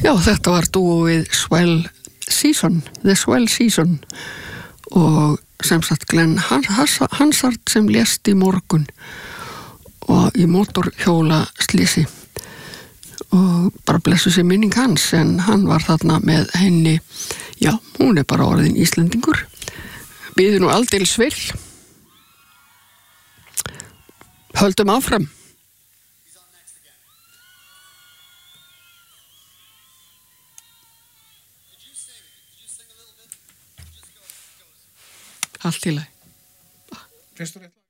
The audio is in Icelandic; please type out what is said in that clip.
Já, þetta var dúóið The Swell Season og sem sagt Glenn Hansard sem lést í morgun og í mótorhjóla slysi og bara blessu sér minning hans en hann var þarna með henni, já, hún bara orðin Íslendingur, býður nú aldeilis vel, höldum áfram. Allt í lagi.